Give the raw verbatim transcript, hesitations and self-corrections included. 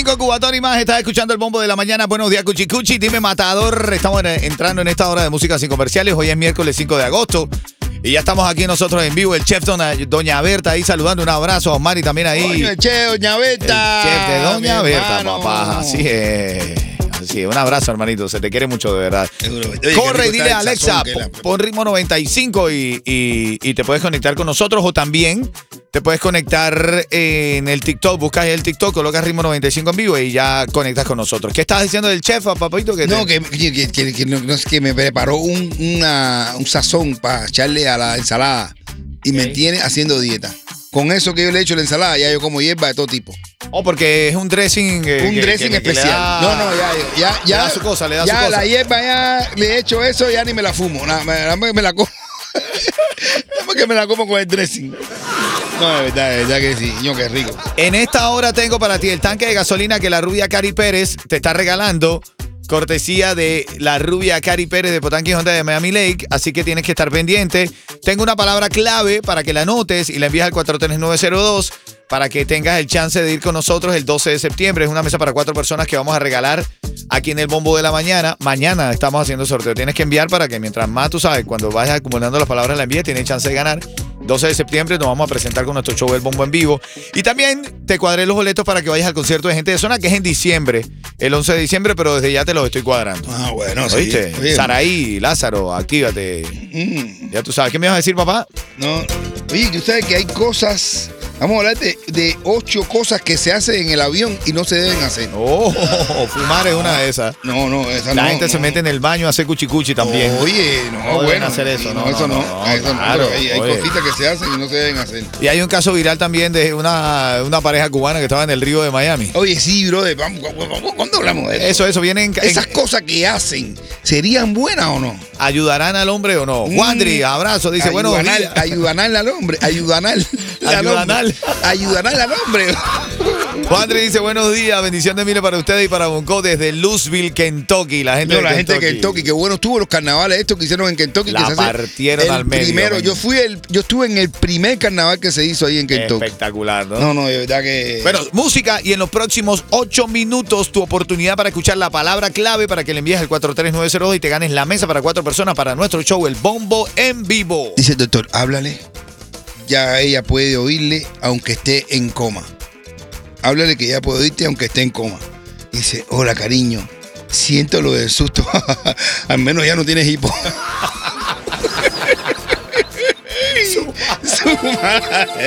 cinco Cubatón y más. Estás escuchando el bombo de la mañana. Buenos días, Cuchicuchi. Dime, Matador. Estamos en- entrando en esta hora de música sin comerciales. Hoy es miércoles cinco de agosto. Y ya estamos aquí nosotros en vivo. El chef Dona- Doña Berta ahí saludando. Un abrazo a Osmari también ahí. Coño, el chef, Doña Berta. El chef de Doña mi Berta, hermano. papá. Así es. Así es. Un abrazo, hermanito. Se te quiere mucho, de verdad. Seguro. Oye, Corre qué y rico dile está a el Alexa, sazón que pon, la- pon ritmo noventa y cinco y, y, y te puedes conectar con nosotros, o también te puedes conectar en el TikTok, buscas el TikTok, colocas ritmo noventa y cinco en vivo y ya conectas con nosotros. ¿Qué estás diciendo del chef, papito? Que te- No, que, que, que, que- que no, no es que me preparó un, una- un sazón para echarle a la ensalada y me Ok. tiene haciendo dieta. Con eso que yo le echo a la ensalada, ya yo como hierba de todo tipo. Oh, porque es un dressing. eh, un que- dressing que- que le especial. da- No, no, ya, ya, Le ya. da su cosa, le da ya su cosa. la hierba ya le he hecho eso, ya ni me la fumo. Nada, me, nada más me la como. Nada más que me la como con el dressing. No, de verdad, de verdad que sí. Ño, qué rico. En esta hora tengo para ti el tanque de gasolina que la rubia Cari Pérez te está regalando. Cortesía de la rubia Cari Pérez de Potanqui Honda de Miami Lake. Así que tienes que estar pendiente. Tengo una palabra clave para que la anotes y la envíes al cuatro tres nueve cero dos para que tengas el chance de ir con nosotros el doce de septiembre. Es una mesa para cuatro personas que vamos a regalar aquí en el Bombo de la Mañana. Mañana estamos haciendo sorteo. Tienes que enviar para que mientras más, tú sabes, cuando vayas acumulando las palabras la envíes, tienes chance de ganar. doce de septiembre nos vamos a presentar con nuestro show El Bombo en vivo. Y también te cuadré los boletos para que vayas al concierto de Gente de Zona, que es en diciembre, el once de diciembre, pero desde ya te los estoy cuadrando. Ah, bueno, sí. ¿Oíste? Oye, Saraí, Lázaro, actívate. mm, Ya tú sabes. ¿Qué me vas a decir, papá? no. Oye, que usted sabe que hay cosas. Vamos a hablar de, de ocho cosas que se hacen en el avión y no se deben hacer. Oh, fumar es una de esas. No, no, esa La no. gente se no. mete en el baño a hacer cuchicuchi también. Oye, no, No deben bueno. hacer eso, sí, no, eso no, no. no, eso no, claro, pero hay, hay oye. cositas que se hacen y no se deben hacer. Y hay un caso viral también de una, una pareja cubana que estaba en el río de Miami. Oye, sí, brother, vamos, vamos, vamos, ¿cuándo hablamos de eso? Eso, eso, vienen. en- Esas cosas que hacen, ¿serían buenas o no? ¿Ayudarán al hombre o no? Mm. Wandri, abrazo, dice, bueno, Ayudanal, ayudanal al hombre, ayudanal. al Ayudanal. hombre, Ayudanal al hombre. Wandri dice, buenos días, bendición de miles para ustedes y para Bonco desde Louisville, Kentucky. La gente No, de la gente de Kentucky. Kentucky, que bueno estuvo los carnavales estos que hicieron en Kentucky. La que se hace partieron el al medio, Primero, man. yo fui el, yo estuve en el primer carnaval que se hizo ahí en Kentucky. Espectacular, ¿no? No, no, de verdad que. Bueno, música y en los próximos ocho minutos tu oportunidad para escuchar la palabra clave para que le envíes al cuatro tres nueve cero dos y te ganes la mesa para cuatro personas para nuestro show El Bombo en vivo. Dice el doctor, háblale. Ya ella puede oírle aunque esté en coma. Háblale que ya puede oírte aunque esté en coma. Dice, hola cariño, siento lo del susto. Al menos ya no tienes hipo. Su madre.